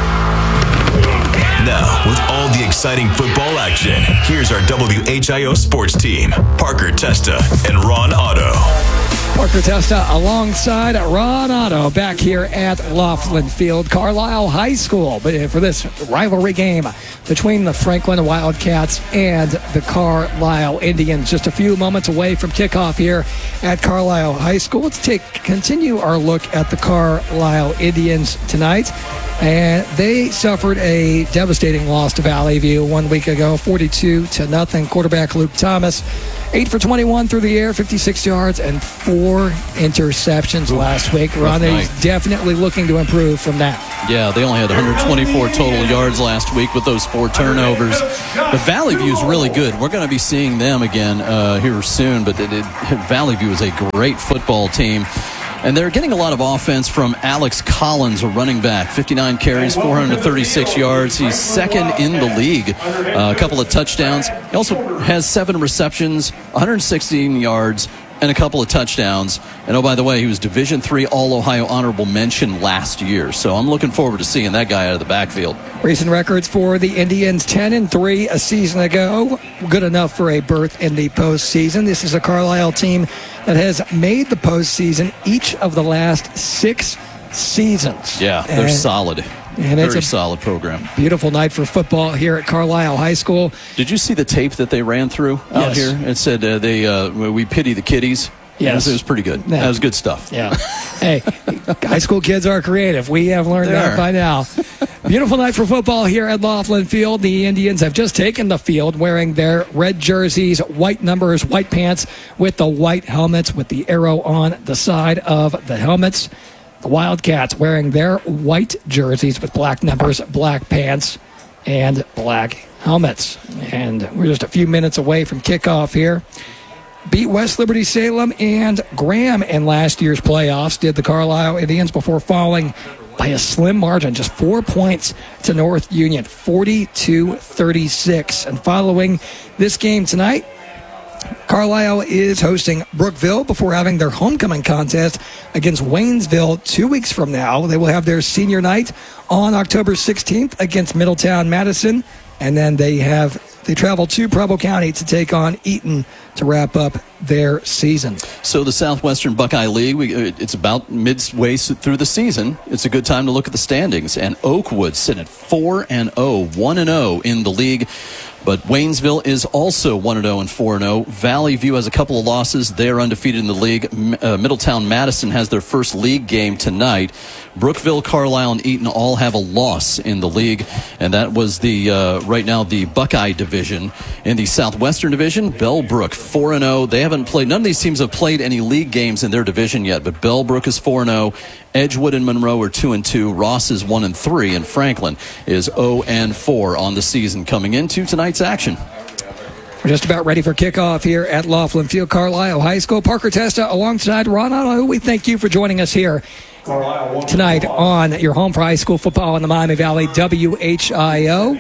Speaker 2: Now, with all the exciting football action, here's our W H I O sports team, Parker Testa and Ron Otto.
Speaker 9: Parker Testa alongside Ron Otto back here at Laughlin Field, Carlisle High School, but for this rivalry game between the Franklin Wildcats and the Carlisle Indians. Just a few moments away from kickoff here at Carlisle High School. Let's take continue our look at the Carlisle Indians tonight. And they suffered a devastating loss to Valley View one week ago, forty-two to nothing. Quarterback Luke Thomas, eight for twenty-one through the air, fifty-six yards, and four interceptions last week. Ron is definitely looking to improve from that.
Speaker 10: Yeah, they only had one hundred twenty-four total yards last week with those four turnovers. But Valley View is really good. We're going to be seeing them again uh, here soon. But it, it, Valley View is a great football team. And they're getting a lot of offense from Alex Collins, a running back. fifty-nine carries, four hundred thirty-six yards. He's second in the league. Uh, a couple of touchdowns. He also has seven receptions, one hundred sixteen yards, and a couple of touchdowns. And oh, by the way, he was Division three All-Ohio Honorable Mention last year. So I'm looking forward to seeing that guy out of the backfield.
Speaker 9: Recent records for the Indians, ten and three a season ago. Good enough for a berth in the postseason. This is a Carlisle team that has made the postseason each of the last six seasons.
Speaker 10: Yeah, they're
Speaker 9: and,
Speaker 10: solid.
Speaker 9: And
Speaker 10: Very
Speaker 9: it's a
Speaker 10: solid program.
Speaker 9: Beautiful night for football here at Carlisle High School.
Speaker 10: Did you see the tape that they ran through out
Speaker 9: yes.
Speaker 10: here? It said uh, they uh, we pity the kiddies.
Speaker 9: Yes.
Speaker 10: It was, it was pretty good.
Speaker 9: Yeah.
Speaker 10: That was good stuff.
Speaker 9: Yeah. Hey, high school kids are creative. We have learned
Speaker 10: They
Speaker 9: that
Speaker 10: are.
Speaker 9: by now. Beautiful night for football here at Laughlin Field. The Indians have just taken the field wearing their red jerseys, white numbers, white pants with the white helmets with the arrow on the side of the helmets. The Wildcats wearing their white jerseys with black numbers, black pants, and black helmets. And we're just a few minutes away from kickoff here. Beat West Liberty Salem and Graham in last year's playoffs, did the Carlisle Indians, before falling by a slim margin, just four points to North Union, forty-two thirty-six. And following this game tonight, Carlisle is hosting Brookville before having their homecoming contest against Waynesville two weeks from now. They will have their senior night on October sixteenth against Middletown Madison. And then they have they travel to Preble County to take on Eaton to wrap up their season.
Speaker 10: So the Southwestern Buckeye League, we, it's about midway through the season. It's a good time to look at the standings. And Oakwood sitting at four and oh, one and oh in the league. But Waynesville is also one and oh and four and oh. Valley View has a couple of losses. They're undefeated in the league. Uh, Middletown Madison has their first league game tonight. Brookville, Carlisle, and Eaton all have a loss in the league. And that was the uh, right now the Buckeye division. In the Southwestern division, Bellbrook four and oh. They haven't played, none of these teams have played any league games in their division yet. But Bellbrook is four and oh. Edgewood and Monroe are two and two. Ross is one and three, and Franklin is oh and four on the season coming into tonight's action.
Speaker 9: We're just about ready for kickoff here at Laughlin Field, Carlisle High School. Parker Testa alongside Ron Otto. We thank you for joining us here tonight on your home for high school football in the Miami Valley, W H I O.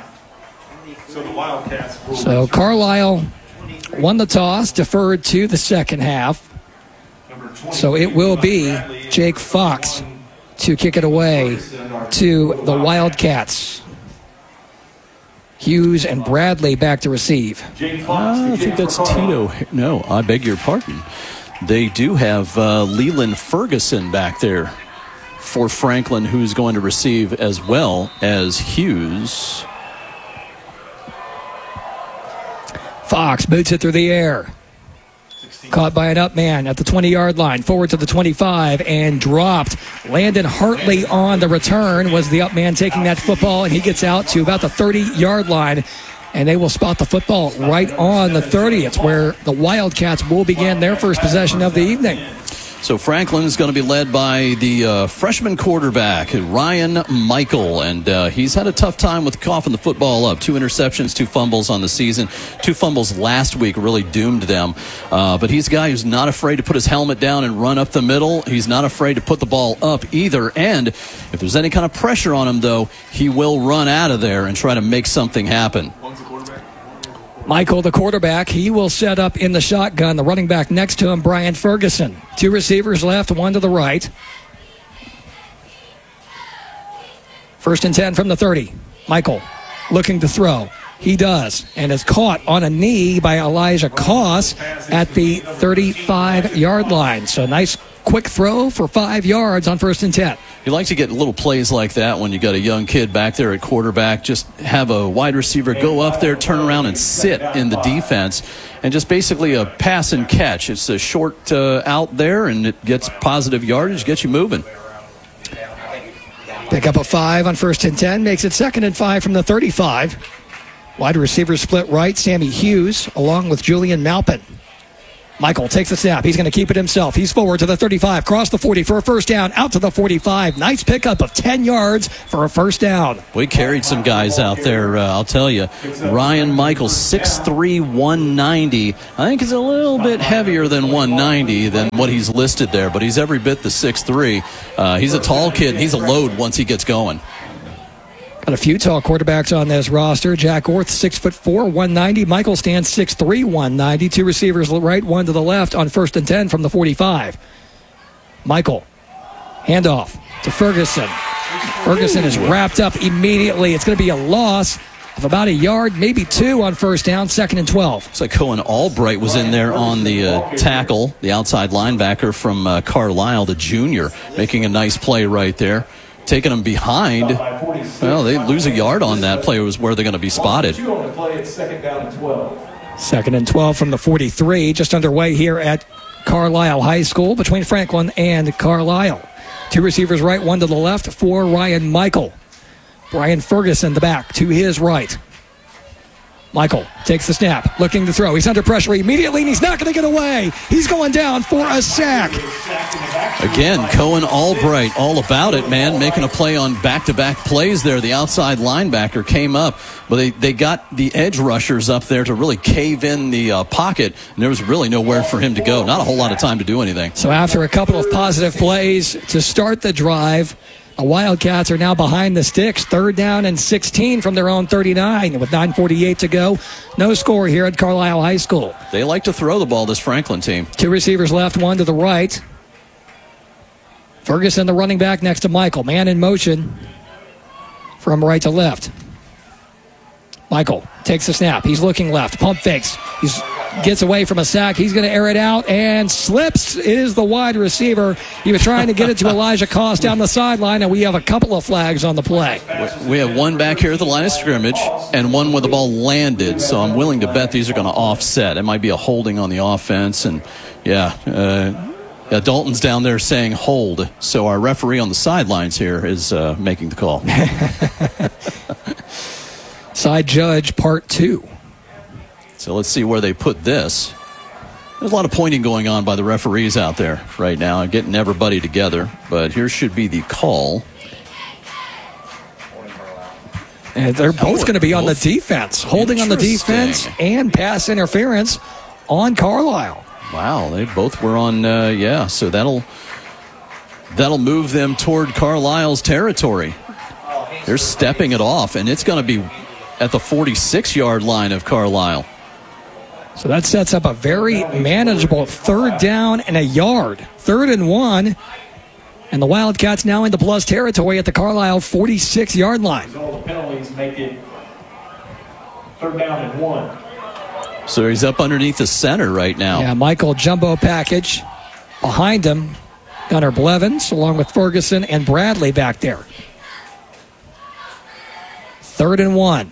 Speaker 9: So Carlisle won the toss, deferred to the second half. So it will be Jake Fox to kick it away to the Wildcats. Hughes and Bradley back to receive.
Speaker 10: Uh, I think that's Tito. No, I beg your pardon. They do have uh, Leland Ferguson back there for Franklin, who's going to receive as well as Hughes.
Speaker 9: Fox boots it through the air. Caught by an up man at the twenty-yard line. Forward to the twenty-five and dropped. Landon Hartley on the return was the up man taking that football, and he gets out to about the thirty-yard line. And they will spot the football right on the thirty. It's where the Wildcats will begin their first possession of the evening.
Speaker 10: So Franklin is going to be led by the uh, freshman quarterback, Ryan Michael, and uh, he's had a tough time with coughing the football up. Two interceptions, two fumbles on the season. Two fumbles last week really doomed them. Uh, but he's a guy who's not afraid to put his helmet down and run up the middle. He's not afraid to put the ball up either. And if there's any kind of pressure on him, though, he will run out of there and try to make something happen.
Speaker 9: Michael, the quarterback, he will set up in the shotgun. The running back next to him, Brian Ferguson. Two receivers left, one to the right. First and ten from the thirty. Michael looking to throw. He does, and is caught on a knee by Elijah Koss at the thirty-five-yard line. So nice quick throw for five yards on first and ten.
Speaker 10: You like to get little plays like that when you got a young kid back there at quarterback. Just have a wide receiver go up there, turn around, and sit in the defense. And just basically a pass and catch. It's a short uh, out there, and it gets positive yardage, gets you moving.
Speaker 9: Pick up a five on first and ten. Makes it second and five from the thirty-five. Wide receiver split right. Sammy Hughes along with Julian Malpin. Michael takes the snap. He's going to keep it himself. He's forward to the thirty-five, cross the forty for a first down, out to the forty-five. Nice pickup of ten yards for a first down.
Speaker 10: We carried some guys out there, uh, I'll tell you. Ryan Michael, six three, one ninety. I think he's a little bit heavier than one ninety than what he's listed there, but he's every bit the six three. Uh, he's a tall kid, and he's a load once he gets going.
Speaker 9: Got a few tall quarterbacks on this roster. Jack Orth, six foot four, one ninety. Michael stands six three, one ninety. Two receivers right, one to the left on first and ten from the forty-five. Michael, handoff to Ferguson. Ferguson is wrapped up immediately. It's going to be a loss of about a yard, maybe two on first down, second and twelve.
Speaker 10: Looks like Cohen Albright was in there on the uh, tackle, the outside linebacker from uh, Carlisle, the junior, making a nice play right there. Taking them behind. Well, they lose a yard on that play was where they're going to be spotted.
Speaker 9: Second and twelve from the forty-three, just underway here at Carlisle High School between Franklin and Carlisle. Two receivers right, one to the left for Ryan Michael. Brian Ferguson, the back, to his right. Michael takes the snap, looking to throw. He's under pressure immediately, and he's not going to get away. He's going down for a sack.
Speaker 10: Again, Cohen Albright, all about it, man, making a play on back-to-back plays there. The outside linebacker came up, but they, they got the edge rushers up there to really cave in the uh, pocket, and there was really nowhere for him to go. Not a whole lot of time to do anything.
Speaker 9: So after a couple of positive plays to start the drive, the Wildcats are now behind the sticks, third down and sixteen from their own thirty-nine with nine forty-eight to go. No score here at Carlisle High School.
Speaker 10: They like to throw the ball, this Franklin team.
Speaker 9: Two receivers left, one to the right. Ferguson, the running back, next to Michael. Man in motion from right to left. Michael takes the snap. He's looking left. Pump fakes. He gets away from a sack. He's going to air it out and slips. It is the wide receiver. He was trying to get it to Elijah Koss down the sideline, and we have a couple of flags on the play.
Speaker 10: We have one back here at the line of scrimmage and one where the ball landed, so I'm willing to bet these are going to offset. It might be a holding on the offense, and yeah, uh, yeah, Dalton's down there saying hold, so our referee on the sidelines here is uh, making the call.
Speaker 9: Side judge, part two.
Speaker 10: So let's see where they put this. There's a lot of pointing going on by the referees out there right now, getting everybody together. But here should be the call.
Speaker 9: And they're both going to be on the defense, holding on the defense and pass interference on Carlisle.
Speaker 10: Wow, they both were on, uh, yeah, so that'll that'll move them toward Carlisle's territory. They're stepping it off, and it's going to be at the forty-six-yard line of Carlisle.
Speaker 9: So that sets up a very manageable third down and a yard. Third and one. And the Wildcats now into plus territory at the Carlisle forty-six-yard line.
Speaker 19: So the penalties make it third down and one.
Speaker 10: So he's up underneath the center right now.
Speaker 9: Yeah, Michael jumbo package. Behind him, Gunnar Blevins, along with Ferguson and Bradley back there. Third and one.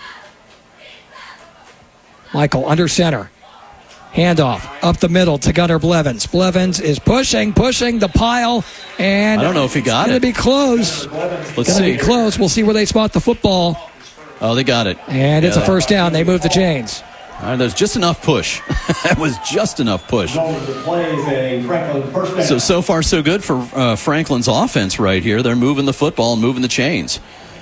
Speaker 9: Michael under center. Handoff up the middle to Gunnar Blevins. Blevins is pushing, pushing the pile, and
Speaker 10: I don't know if he got
Speaker 9: it's
Speaker 10: it.
Speaker 9: Going to be close.
Speaker 10: Let's
Speaker 9: gonna
Speaker 10: see.
Speaker 9: Be close. We'll see where they spot the football.
Speaker 10: Oh, they got it.
Speaker 9: And it's
Speaker 10: Yeah.
Speaker 9: a first down. They move the chains.
Speaker 10: All right, there's just enough push. That was just enough push. So, so far, so good for uh, Franklin's offense right here. They're moving the football, moving the chains.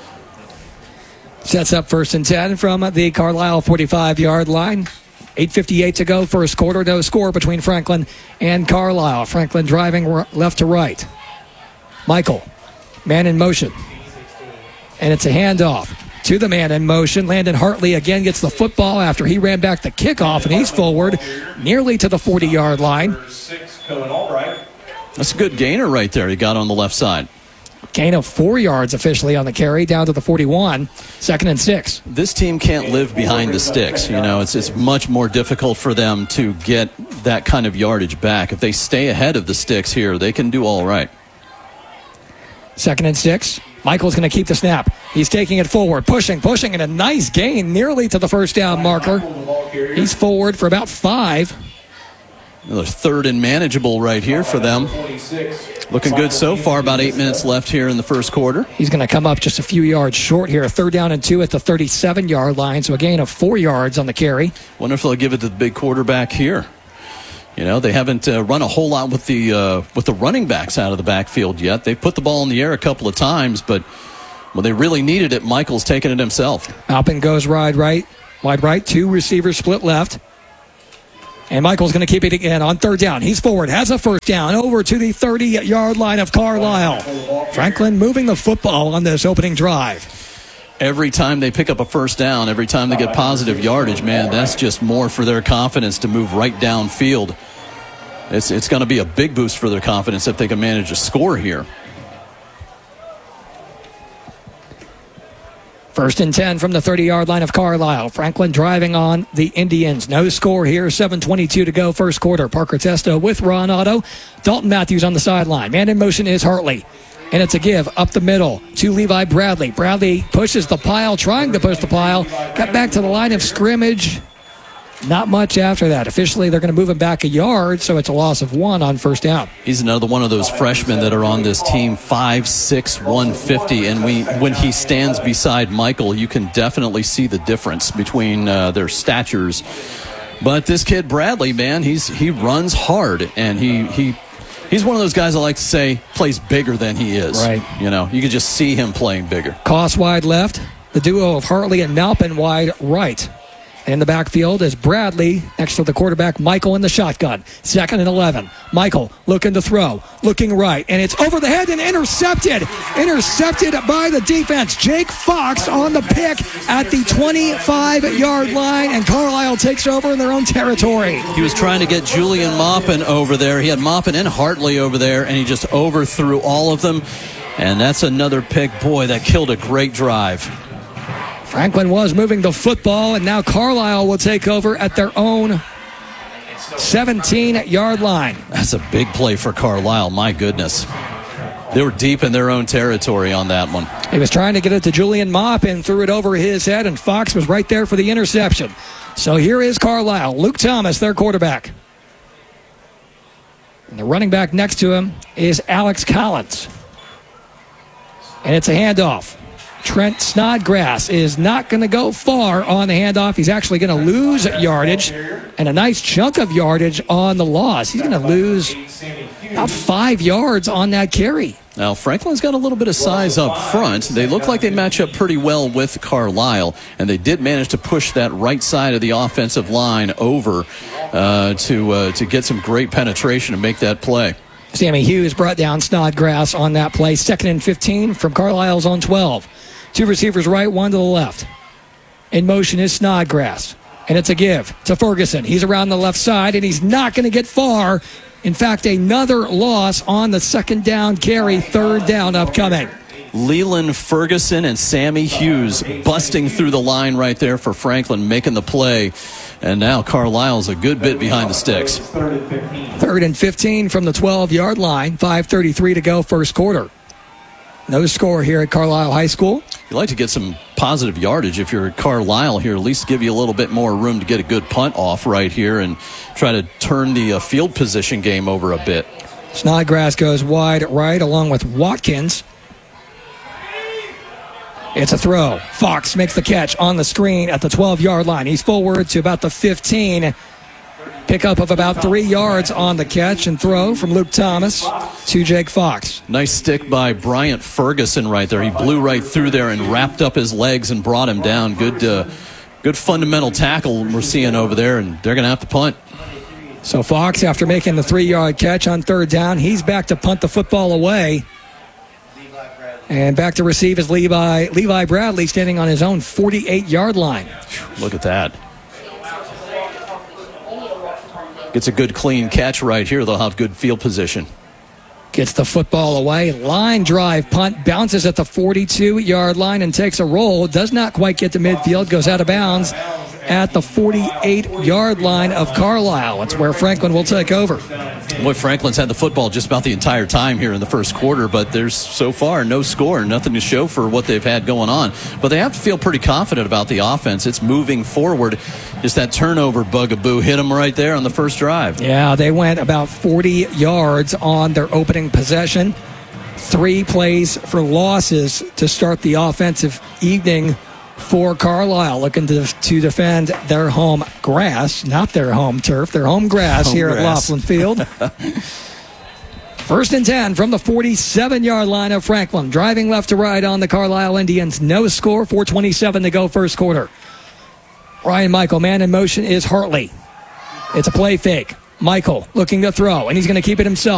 Speaker 9: Sets up first and ten from the Carlisle forty-five-yard line. eight fifty-eight to go, first quarter. No score between Franklin and Carlisle. Franklin driving left to right. Michael, man in motion. And it's a handoff to the man in motion. Landon Hartley again gets the football after he ran back the kickoff, and he's forward nearly to the forty-yard line.
Speaker 10: That's a good gainer right there he got on the left side.
Speaker 9: Gain of four yards officially on the carry, down to the forty-one. Second and six.
Speaker 10: This team can't live behind the sticks. You know, it's it's much more difficult for them to get that kind of yardage back. If they stay ahead of the sticks here, they can do all right.
Speaker 9: Second and six. Michael's going to keep the snap. He's taking it forward, pushing, pushing, and a nice gain nearly to the first down marker. He's forward for about five.
Speaker 10: Another third and manageable right here for them. Looking good so far. About eight minutes left here in the first quarter.
Speaker 9: He's going to come up just a few yards short here. Third down and two at the thirty-seven-yard line, so a gain of four yards on the carry.
Speaker 10: Wonder if they'll give it to the big quarterback here. You know, they haven't uh, run a whole lot with the uh, with the running backs out of the backfield yet. They've put the ball in the air a couple of times, but when they really needed it, Michael's taken it himself.
Speaker 9: Alpin goes wide right, wide right, two receivers split left. And Michael's going to keep it again on third down. He's forward, has a first down, over to the thirty-yard line of Carlisle. Franklin moving the football on this opening drive.
Speaker 10: Every time they pick up a first down, every time they get positive yardage, man, that's just more for their confidence to move right downfield. It's, it's going to be a big boost for their confidence if they can manage a score here.
Speaker 9: First and ten from the thirty-yard line of Carlisle. Franklin driving on the Indians. No score here. seven twenty-two to go, first quarter. Parker Testo with Ron Otto. Dalton Matthews on the sideline. Man in motion is Hartley. And it's a give up the middle to Levi Bradley. Bradley pushes the pile, trying to push the pile. Got back to the line of scrimmage. Not much after that. Officially, they're going to move him back a yard, so it's a loss of one on first down.
Speaker 10: He's another one of those freshmen that are on this team, five six, one fifty, and we, when he stands beside Michael, you can definitely see the difference between uh, their statures. But this kid, Bradley, man, he's he runs hard, and he he he's one of those guys I like to say plays bigger than he is.
Speaker 9: Right.
Speaker 10: You know, you can just see him playing bigger.
Speaker 9: Koss wide left. The duo of Hartley and Malpin wide right. In the backfield is Bradley next to the quarterback, Michael in the shotgun. Second and eleven. Michael looking to throw, looking right, and it's over the head and intercepted. Intercepted by the defense. Jake Fox on the pick at the twenty-five-yard line, and Carlisle takes over in their own territory.
Speaker 10: He was trying to get Julian Maupin over there. He had Maupin and Hartley over there, and he just overthrew all of them. And that's another pick. Boy, that killed a great drive.
Speaker 9: Franklin was moving the football, and now Carlisle will take over at their own seventeen-yard line.
Speaker 10: That's a big play for Carlisle. My goodness. They were deep in their own territory on that one.
Speaker 9: He was trying to get it to Julian Maupin, threw it over his head, and Fox was right there for the interception. So here is Carlisle. Luke Thomas, their quarterback. And the running back next to him is Alex Collins. And it's a handoff. Trent Snodgrass is not going to go far on the handoff. He's actually going to lose yardage and a nice chunk of yardage on the loss. He's going to lose about five yards on that carry.
Speaker 10: Now, Franklin's got a little bit of size up front. They look like they match up pretty well with Carlisle, and they did manage to push that right side of the offensive line over uh, to uh, to get some great penetration and make that play.
Speaker 9: Sammy Hughes brought down Snodgrass on that play. Second and fifteen from Carlisle's own twelve. Two receivers right, one to the left. In motion is Snodgrass. And it's a give to Ferguson. He's around the left side, and he's not going to get far. In fact, another loss on the second down carry. Third down upcoming.
Speaker 10: Leland Ferguson and Sammy Hughes busting through the line right there for Franklin, making the play. And now Carlisle's a good bit behind the sticks.
Speaker 9: Third and fifteen from the twelve-yard line. five thirty-three to go first quarter. No score here at Carlisle High School.
Speaker 10: You like to get some positive yardage if you're at Carlisle here, at least give you a little bit more room to get a good punt off right here and try to turn the uh, field position game over a bit.
Speaker 9: Snodgrass goes wide right along with Watkins. It's a throw. Fox makes the catch on the screen at the twelve-yard line. He's forward to about the fifteen. Pickup of about three yards on the catch and throw from Luke Thomas to Jake Fox.
Speaker 10: Nice stick by Bryant Ferguson right there. He blew right through there and wrapped up his legs and brought him down. Good uh, good fundamental tackle we're seeing over there, and they're going to have to punt.
Speaker 9: So Fox, after making the three-yard catch on third down, he's back to punt the football away. And back to receive is Levi, Levi Bradley standing on his own forty-eight-yard line.
Speaker 10: Look at that. Gets a good clean catch right here. They'll have good field position.
Speaker 9: Gets the football away. Line drive punt. Bounces at the forty-two-yard line and takes a roll. Does not quite get to midfield. Goes out of bounds at the forty-eight-yard line of Carlisle. That's where Franklin will take over.
Speaker 10: Boy, Franklin's had the football just about the entire time here in the first quarter, but there's so far no score, nothing to show for what they've had going on. But they have to feel pretty confident about the offense. It's moving forward. Just that turnover bugaboo hit them right there on the first drive.
Speaker 9: Yeah, they went about forty yards on their opening possession. Three plays for losses to start the offensive evening for Carlisle, looking to, to defend their home grass, not their home turf, their home grass home here grass. At Laughlin Field. First and ten from the forty-seven-yard line of Franklin. Driving left to right on the Carlisle Indians. No score, four twenty-seven to go first quarter. Ryan Michael, man in motion is Hartley. It's a play fake. Michael looking to throw, and he's going to keep it himself.